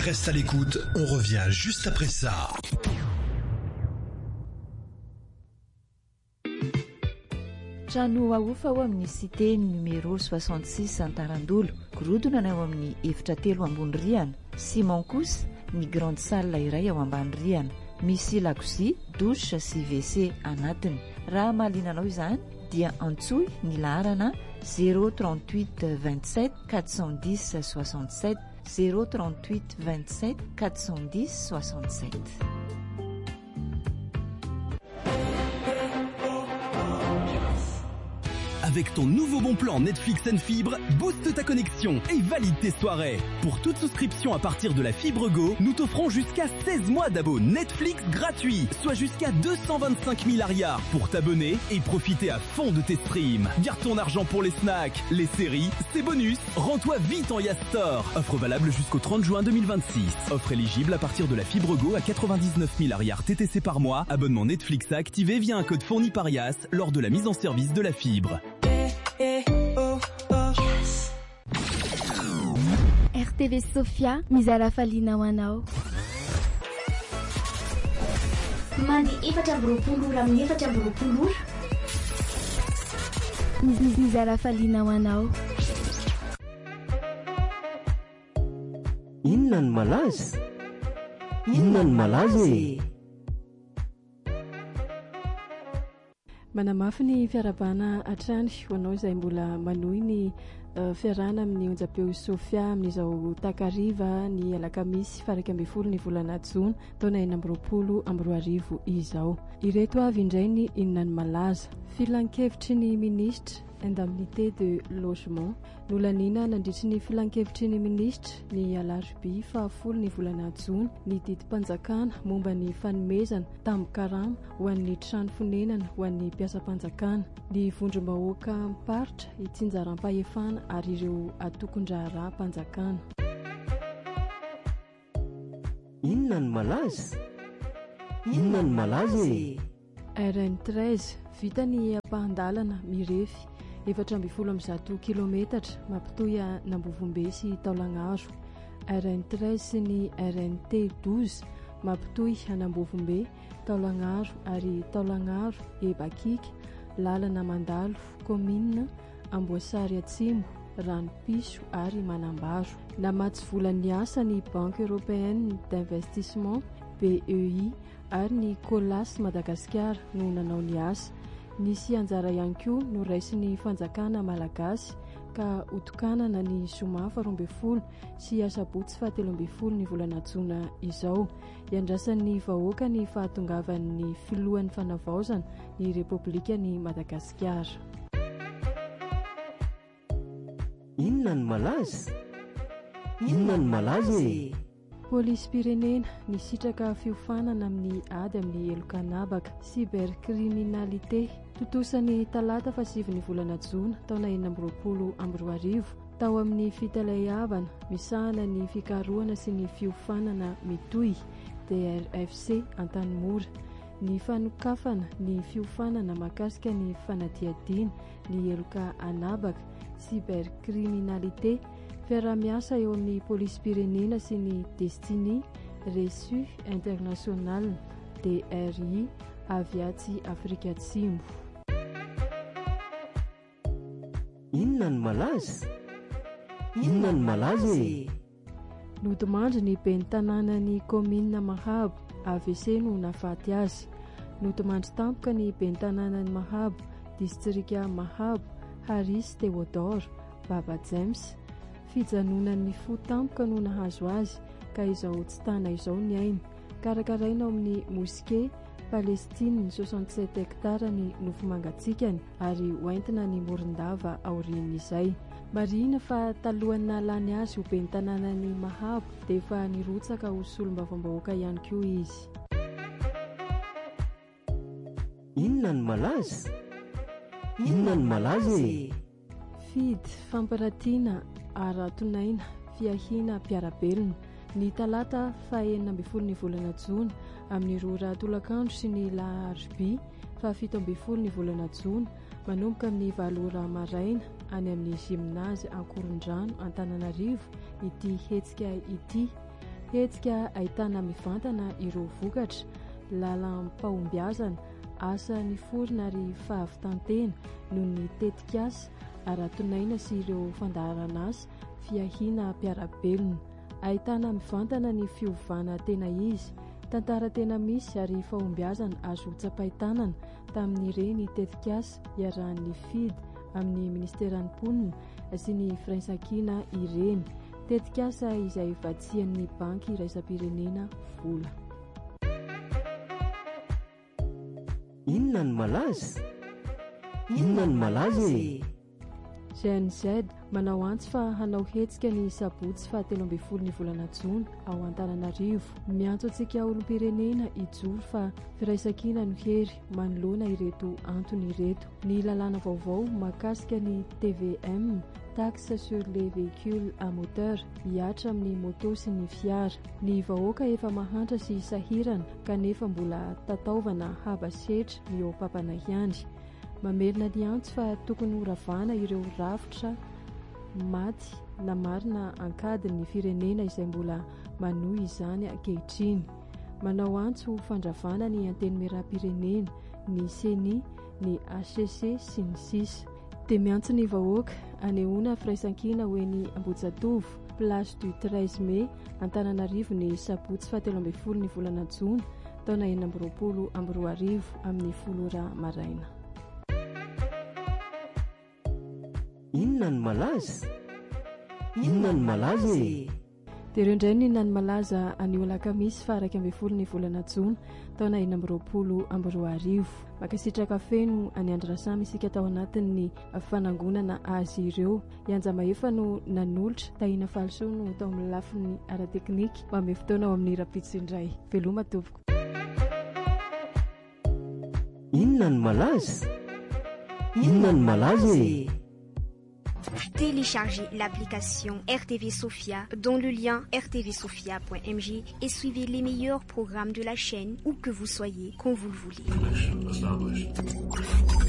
Reste à l'écoute, on revient juste après ça. Trano aofa ao amin'ny cité numéro 66 Antarandolo, gorodona ao amin'ny efitra telo ambony rihana. Simon kosa ny grande salle iray ao ambany rihana. Misy lakozia, douche sy WC anatiny. Raha mahalinanao izany dia antsoy ny laharana 038 27 410 67 038 27 410 67. Avec ton nouveau bon plan Netflix and Fibre, booste ta connexion et valide tes soirées. Pour toute souscription à partir de la Fibre Go, nous t'offrons jusqu'à 16 mois d'abo Netflix gratuit, soit jusqu'à 225 000 arias pour t'abonner et profiter à fond de tes streams. Garde ton argent pour les snacks, les séries, ses bonus. Rends-toi vite en Yas Store. Offre valable jusqu'au 30 juin 2026. Offre éligible à partir de la Fibre Go à 99 000 arias TTC par mois. Abonnement Netflix à activer via un code fourni par Yas lors de la mise en service de la fibre. RTV Sofia mizara falina ho anao. Mani efatra amby roapolo ora amin'ny efatra amby roapolo ora. Mizara falina ho anao. Inona no malaza? Inona no malaza e? Manamafy ny fiarabana hatrany ho anao izay mbola manohy ny fiarana amin'ny onjam-peo Sofia amin'izao takariva ny alakamisy faraka amby folo ny volana Jona taona 2024 izao. Ireto avy indray ny inona ny malaza. Filan-kevitry ny ministra indemnité de logement nolanina nandritry ny filan-kevitry ny ministra ny alarobia 10 ny volana Jona ny didim-panjakana momba ny fanomezana tambo-karama ho an'ny trano fonenana ho an'ny mpiasam-panjakana. Ny vondrom-bahoaka miparitra itsinjaram-pahefana ary ireo atokon-draharaha-panjakana. Inona no malaza? Inona no malaza e? RN13 vita ny ampahandalana mirefy 410 kilometatra mampitohy Nambovombé sy Taolagnaro. RN13 sy ny RNT12 mampitohy Nambovombé, Taolagnaro ary Taolagnaro e Bakika, lalana mandalo, commune Amboasary Atsimo, Ranopiso ary Manambaro. Namatsy volan'ny asa ny Banque Européenne d'Investissement BEI ary ny Colas Madagascar no nanao ny asa. Nisy anjara ihany koa no raisin'ny fanjakana malagasy ka otokanana ny zoma 12 sy asabotsy 17 ny volana Jona izao. Iandrasan'ny vahoaka ny fahatongavan'ny filohan'ny fanavaozana ny Repoblika ny Madagasikara. Inona no malaza? Inona no malaza e? Polisy pirenena ny sitraka fiofanana amin'ny ady amin'ny Elokanabaka, cybercriminalité. Totosany talata 7 ny volana Jona taona 2024 tao amin'ny fitalayavana misahana ny fikarohana sy ny fiofanana mitohy DRFC Antanimora. Ny fanokafana ny fiofanana mahakasika ny fanadiadiana ny Elokanabaka, cybercriminalité. Fiaramiasa eo amin'ny polisy pirenena sy ny Destiny Reçu International DRI Aviatsy Afrika Atsimo. Inona no malaza? Inona no malaza e? Notomandry ny ben'ny tanànan'ny commune Mahabo, AVC no nafaty azy. Notomandry tampoka ny ben'ny tanànan'ny Mahabo, distrika Mahabo, Haris Théodore, Baba James. Fijanonan'ny fo tampoka no nahazo azy ka izao tsy tana izao ny ainy. Karakaraina amin'ny moské Palestine 67 hektara ny nofomangatsikany ary hoentina ny morondava aorian'izay. Marina fa talohan'ny nalany azy ho ben'ny tanànan'ny Mahabo dia efa nirotsaka ho solombavam-bahoaka ihany koa izy. Inona no malaza? Inona no malaza e? Fidy famparatiana aratonaina fiahina mpiarabelona ny talata 9 ny volana Jona amin'ny rora tolakandro sy ny larobia 17 ny volana Jona manomboka amin'ny 9 ora maraina any amin'ny gymnase Ankorondrano Antananarivo ity hetsika ity hetsika ahitana mivantana ireo vokatra lalam-pahombiazana asa ny forona ary fahavitantena noho ny tetikasa ara-tonaina sy ireo fandaharana asa fiahiana mpiarabelona. Ahitana mivantana ny fiovana tena izy, tantara tena misy ary fahombiazana azo tsapaitanana tamin'ireny tetikasa iarahan'ny FID amin'ny ministeran'ny mponina sy ny firaisan-kina ireny. Tetikasa izay vatsian'ny banky iraisam-pirenena vola. Inona ny malaza? Inona ny malaza e? GNZ manao antsy fa hanao hetsika ny sabotsy fa 13 ny volana Jona ao Antananarivo. Miantso antsika olom-pirenena hijoro fa firaisan-kina no hery manoloana ireto antony ireto. Ny lalàna vaovao mahakasika ny TVM, taxe sur les véhicules à moteur, hiatra amin'ny moto sy ny fiara. Ny vahoaka efa mahantra sy sahirana kanefa mbola tataovana haba setra ny eo Pampanahiandry. Mamerina ny antso fa tokony horavana ireo rafitra maty na marina ankadin'ny firenena izay mbola manohy izany ankehitriny. Manao antso fandravana ny antenimieram-pirenena, ny CENI, ny HCC sy ny sisa. Dia miantso ny vahoaka anehoana firaisan-kina hoe ny Ambohijatovo, place du 13 mai, Antananarivo ny sabotsy fa 13 ny volana Jona taona 2024 amin'ny 10 maraina. Inona ny malaza? Inona ny malaza e? Dia ireo indray ny inona ny malaza anio alakamisy fa 12 ny volana Jona taona 2024. Makasitraka feno any Andrasamy isika tao anatin'ny fanangonana azy ireo. Ianja Mahefa no nanolotra, Tahina Falso no tao amin'ny lafiny ara-teknika. Mame fotoana ao amin'ny rapitso indray. Veloma tompoko. Inona ny malaza? Inona ny malaza e? Téléchargez l'application RTV Sophia dont le lien rtvsophia.mg et suivez les meilleurs programmes de la chaîne où que vous soyez, quand vous le voulez.